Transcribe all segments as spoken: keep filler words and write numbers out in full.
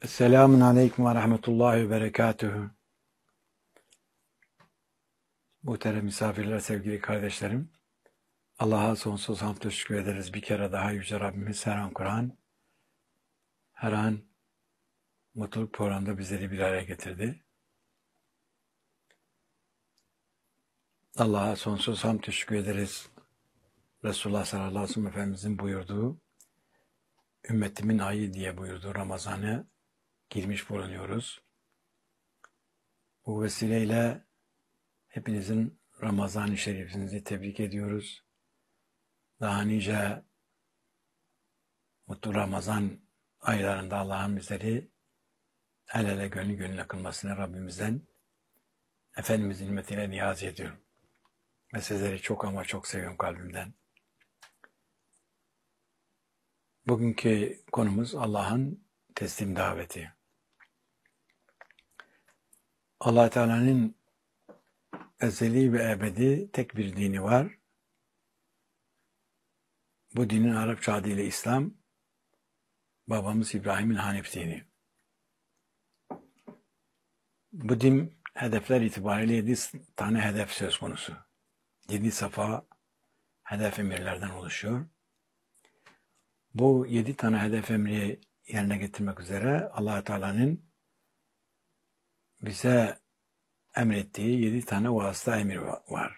Selamun Aleyküm ve Rahmetullahi ve Berekatühü. Muhterem misafirler, sevgili kardeşlerim. Allah'a sonsuz hamd ve şükür ederiz. Bir kere daha Yüce Rabbimiz her an Kur'an, her an mutluluk programında bizleri bir araya getirdi. Allah'a sonsuz hamd ve şükür ederiz. Resulullah sallallahu aleyhi ve sellem Efendimizin buyurduğu, ümmetimin ayı diye buyurduğu Ramazan'a girmiş bulunuyoruz. Bu vesileyle hepinizin Ramazan-ı Şerifinizi tebrik ediyoruz. Daha nice mutlu Ramazan aylarında Allah'ın bizleri el ele gönlü gönüle kılmasını Rabbimizden Efendimizin hürmetine niyaz ediyorum. Ve sizleri çok ama çok seviyorum kalbimden. Bugünkü konumuz Allah'ın teslim daveti. Allah Teala'nın ezeli ve ebedi tek bir dini var. Bu dinin Arapça adıyla İslam, babamız İbrahim'in Hanif dini. Bu din hedefler itibariyle yedi tane hedef söz konusu. Yedi safa hedef emirlerden oluşuyor. Bu yedi tane hedef emri yerine getirmek üzere Allah Teala'nın bize emrettiği yedi tane vasıta emir var.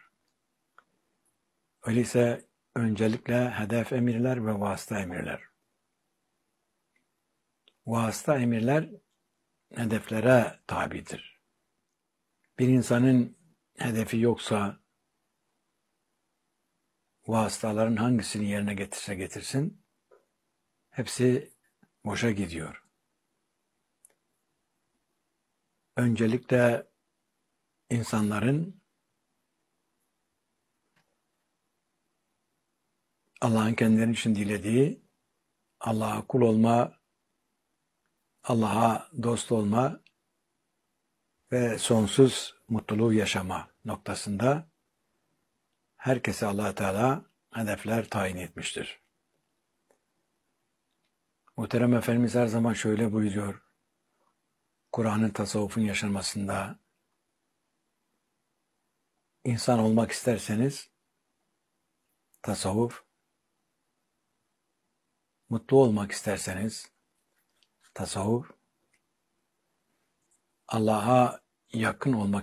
Öyleyse öncelikle hedef emirler ve vasıta emirler. Vasıta emirler hedeflere tabidir. Bir insanın hedefi yoksa vasıtaların hangisini yerine getirse getirsin, hepsi boşa gidiyor. Öncelikle insanların Allah'ın kendileri için dilediği Allah'a kul olma, Allah'a dost olma ve sonsuz mutluluğu yaşama noktasında herkese Allah Teala hedefler tayin etmiştir. Muhterem Efendimiz her zaman şöyle buyuruyor. Kur'an'ın tasavvufun yaşanmasında insan olmak isterseniz tasavvuf, mutlu olmak isterseniz tasavvuf, Allah'a yakın olmak